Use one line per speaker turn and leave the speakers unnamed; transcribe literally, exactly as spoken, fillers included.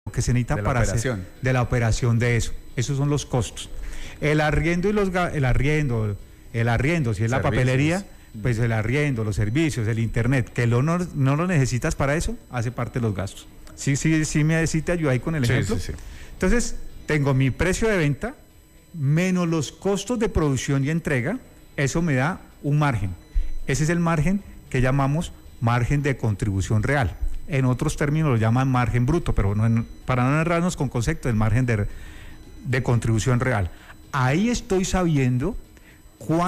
que se necesita
de la
para
operación.
hacer de la operación de eso. Esos son los costos. El arriendo y los el arriendo, el arriendo, si es la
Servicios.
papelería, pues el arriendo, los servicios, el internet, que lo no, no lo necesitas para eso, hace parte de los gastos. Sí, sí, sí me sí te ayuda ahí con el
Sí,
ejemplo.
sí, sí.
Entonces, tengo mi precio de venta menos los costos de producción y entrega, eso me da un margen. Ese es el margen que llamamos margen de contribución real. En otros términos lo llaman margen bruto, pero no en, para no errarnos con concepto del margen de, de contribución real. Ahí estoy sabiendo cuánto